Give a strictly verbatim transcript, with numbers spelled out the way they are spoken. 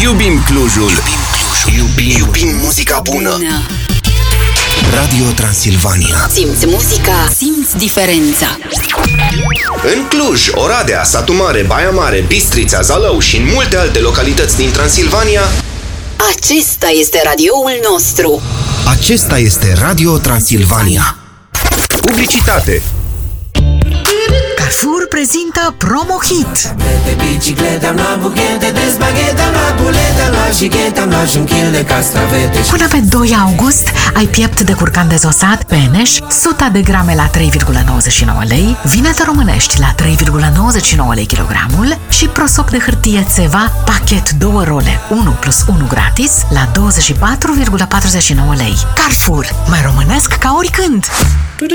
Iubim Clujul. Iubim Clujul. Iubim, iubim muzica bună. Radio Transilvania. Simți muzica, simți diferența. În Cluj, Oradea, Satu Mare, Baia Mare, Bistrița, Zalău și în multe alte localități din Transilvania, acesta este radioul nostru. Acesta este Radio Transilvania. Publicitate. Carrefour prezintă Promo Hit. De biciclete am luat buchete de spaghete, am luat bulete, am luat șichete, am luat și un kil de castravete. Până pe doi august ai piept de curcan dezosat Peneș, o sută de grame la trei virgulă nouăzeci și nouă lei, vinete românești la trei virgulă nouăzeci și nouă lei kilogramul și prosop de hârtie Ceva, pachet două role, unu plus unu gratis, la douăzeci și patru virgulă patruzeci și nouă lei. Carrefour, mai românesc ca oricând!